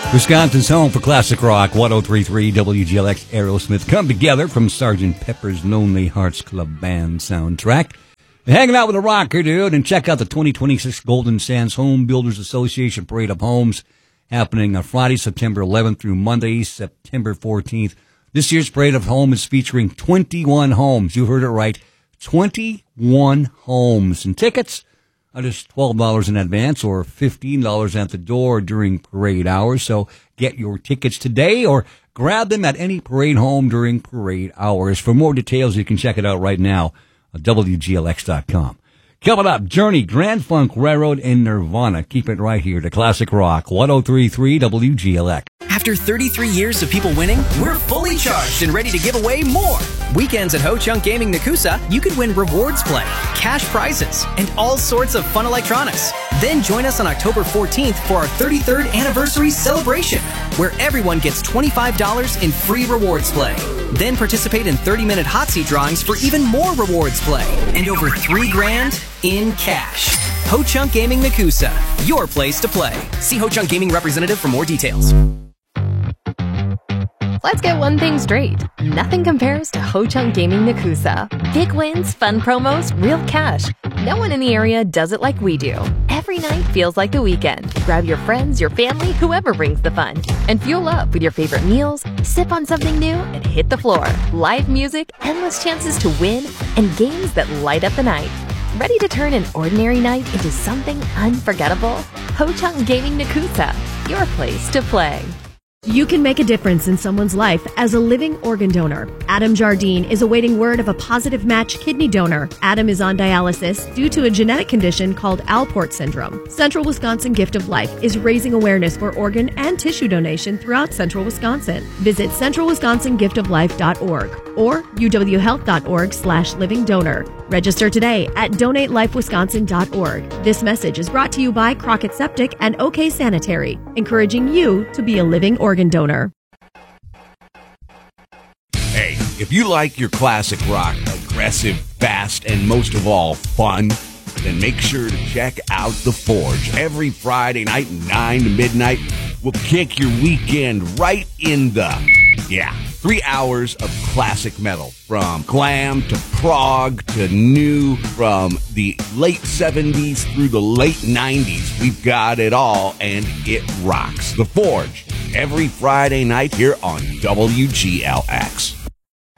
Wisconsin's home for classic rock, 103.3 WGLX. Aerosmith come together from Sgt. Pepper's Lonely Hearts Club Band soundtrack. You're hanging out with a rocker, dude, and check out the 2026 Golden Sands Home Builders Association Parade of Homes happening on Friday, September 11th through Monday, September 14th. This year's Parade of Home is featuring 21 homes. You heard it right. 21 homes. And tickets are just $12 in advance or $15 at the door during parade hours. So get your tickets today or grab them at any parade home during parade hours. For more details, you can check it out right now at WGLX.com. Coming up, Journey, Grand Funk Railroad, and Nirvana. Keep it right here to Classic Rock, 103.3 WGLX. After 33 years of people winning, we're fully charged and ready to give away more. Weekends at Ho Chunk Gaming Nakusa, you could win rewards play, cash prizes, and all sorts of fun electronics. Then join us on October 14th for our 33rd anniversary celebration, where everyone gets $25 in free rewards play. Then participate in 30-minute hot seat drawings for even more rewards play and over $3,000 in cash. Ho Chunk Gaming Nakusa, your place to play. See Ho Chunk Gaming representative for more details. Let's get one thing straight. Nothing compares to Ho Chunk Gaming Nakusa. Big wins, fun promos, real cash. No one in the area does it like we do. Every night feels like the weekend. Grab your friends, your family, whoever brings the fun. And fuel up with your favorite meals, sip on something new, and hit the floor. Live music, endless chances to win, and games that light up the night. Ready to turn an ordinary night into something unforgettable? Ho Chunk Gaming Nakusa, your place to play. You can make a difference in someone's life as a living organ donor. Adam Jardine is awaiting word of a positive match kidney donor. Adam is on dialysis due to a genetic condition called Alport syndrome. Central Wisconsin Gift of Life is raising awareness for organ and tissue donation throughout Central Wisconsin. Visit centralwisconsingiftoflife.org or uwhealth.org/living-donor. Register today at donatelifewisconsin.org. This message is brought to you by Crockett Septic and OK Sanitary, encouraging you to be a living organ donor. Hey, if you like your classic rock, aggressive, fast, and most of all, fun, then make sure to check out The Forge. Every Friday night, 9 to midnight, we'll kick your weekend right in the, 3 hours of classic metal. From glam to prog to new, from the late 70s through the late 90s. We've got it all, and it rocks. The Forge, every Friday night here on WGLX.